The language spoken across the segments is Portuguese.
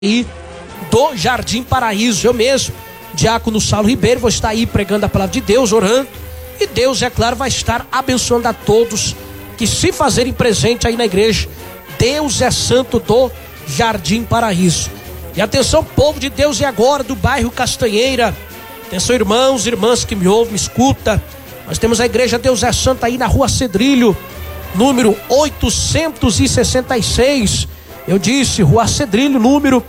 aí do Jardim Paraíso. Eu mesmo, diácono Saulo Ribeiro, vou estar aí pregando a palavra de Deus, orando, e Deus, é claro, vai estar abençoando a todos que se fazerem presente aí na igreja. Deus é santo do Jardim Paraíso. E atenção, povo de Deus, e agora do bairro Castanheira. Atenção, irmãos e irmãs que me ouvem, me escuta. Nós temos a igreja Deus é Santo aí na rua Cedrilho, número 866. Eu disse, rua Cedrilho, número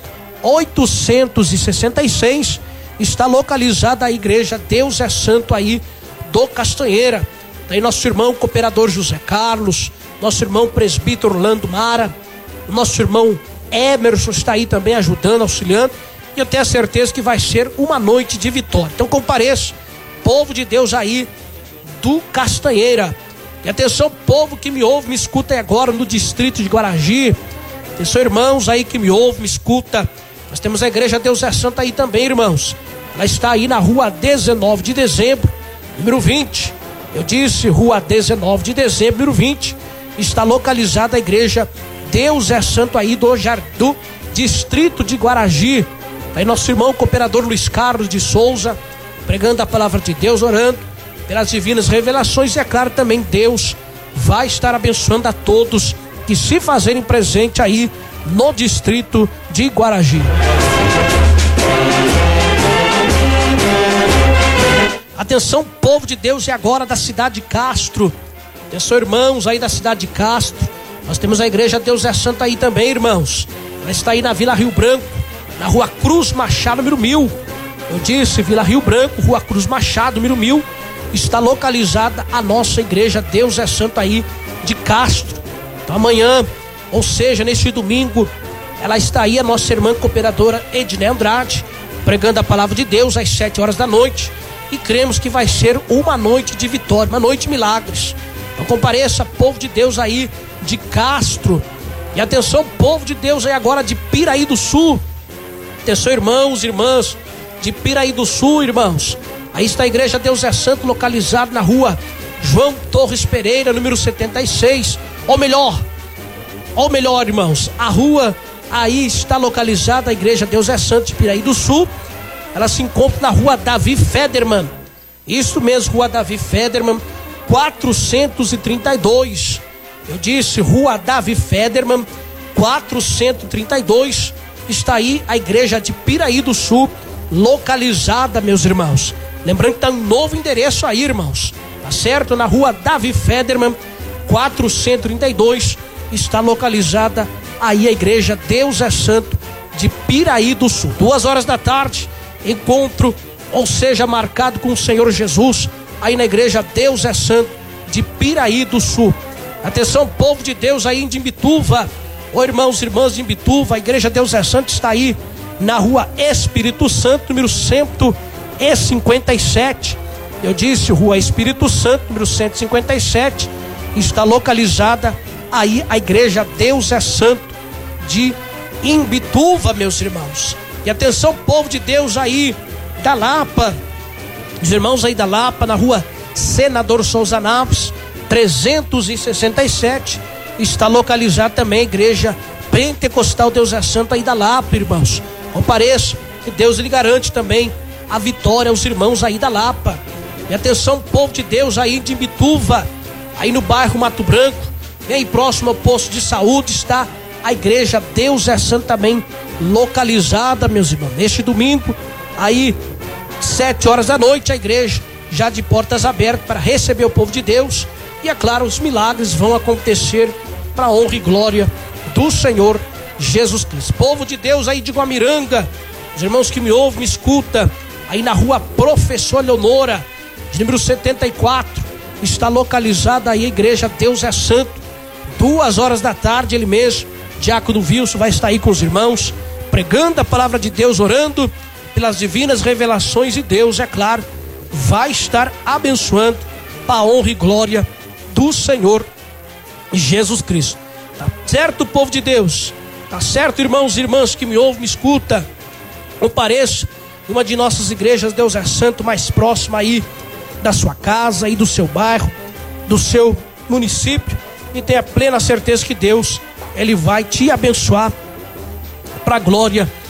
866. Está localizada a igreja Deus é Santo aí do Castanheira. Daí nosso irmão cooperador José Carlos, nosso irmão presbítero Orlando Mara, nosso irmão Emerson está aí também ajudando, auxiliando. E eu tenho a certeza que vai ser uma noite de vitória. Então compareça, povo de Deus aí do Castanheira. E atenção, povo que me ouve, me escuta aí agora no distrito de Guaragi. Atenção, irmãos aí que me ouve, me escuta. Nós temos a igreja Deus é Santo aí também, irmãos. Ela está aí na rua 19 de dezembro, número 20. Eu disse rua 19 de dezembro, número 20. Está localizada a igreja Deus é Santo aí do distrito de Guaragi. Aí nosso irmão cooperador Luiz Carlos de Souza, pregando a palavra de Deus, orando pelas divinas revelações. E é claro, também Deus vai estar abençoando a todos que se fazerem presente aí no distrito de Guaragi. Atenção, povo de Deus, e agora da cidade de Castro. Atenção, irmãos aí da cidade de Castro. Nós temos a igreja Deus é Santo aí também, irmãos. Ela está aí na Vila Rio Branco, na rua Cruz Machado, número 1000. Eu disse Vila Rio Branco, rua Cruz Machado, número 1000. Está localizada a nossa igreja Deus é Santo aí de Castro. Então amanhã, ou seja, neste domingo, ela está aí, a nossa irmã cooperadora Edné Andrade, pregando a palavra de Deus às 7 horas da noite. E cremos que vai ser uma noite de vitória, uma noite de milagres. Então compareça, povo de Deus aí de Castro. E atenção, povo de Deus aí agora de Piraí do Sul. Atenção, irmãos e irmãs de Piraí do Sul, irmãos. Aí está a igreja Deus é Santo, localizada na rua João Torres Pereira, número 76. Ou melhor, irmãos, a rua aí está localizada a igreja Deus é Santo de Piraí do Sul. Ela se encontra na rua Davi Federman. Isso mesmo, rua Davi Federman, 432. Eu disse rua Davi Federman, 432. Está aí a igreja de Piraí do Sul, localizada, meus irmãos. Lembrando que está um novo endereço aí, irmãos. Tá certo? Na rua Davi Federman, 432. Está localizada aí a igreja Deus é Santo de Piraí do Sul. 2 horas da tarde, encontro, ou seja, marcado com o Senhor Jesus, aí na igreja Deus é Santo de Piraí do Sul. Atenção, povo de Deus aí de Imbituva. Ô irmãos e irmãs de Imbituva, a igreja Deus é Santo está aí na rua Espírito Santo, número 157. Eu disse rua Espírito Santo, número 157. Está localizada aí a igreja Deus é Santo de Imbituva, meus irmãos. E atenção, povo de Deus aí da Lapa, os irmãos aí da Lapa, na rua Senador Souza Naves, 367, está localizada também a igreja Pentecostal Deus é Santo aí da Lapa, irmãos. Compareça, que Deus lhe garante também a vitória aos irmãos aí da Lapa. E atenção, povo de Deus aí de Imbituva, aí no bairro Mato Branco, bem próximo ao posto de saúde, está a igreja Deus é Santo também localizada, meus irmãos. Neste domingo, aí 7 horas da noite, a igreja já de portas abertas para receber o povo de Deus. E é claro, os milagres vão acontecer para a honra e glória do Senhor Jesus Cristo. Povo de Deus aí de Guamiranga, os irmãos que me ouvem, me escuta, aí na rua Professor Leonora, número 74, está localizada aí a igreja Deus é Santo. 2 horas da tarde, ele mesmo, diácono Wilson, vai estar aí com os irmãos, pregando a palavra de Deus, orando pelas divinas revelações, e Deus, é claro, vai estar abençoando para a honra e glória do Senhor Jesus Cristo. Tá certo, povo de Deus? Tá certo, irmãos e irmãs que me ouvem, me escuta? Compareça em uma de nossas igrejas Deus é Santo mais próxima aí da sua casa, aí do seu bairro, do seu município, e tenha plena certeza que Deus, Ele vai te abençoar para a glória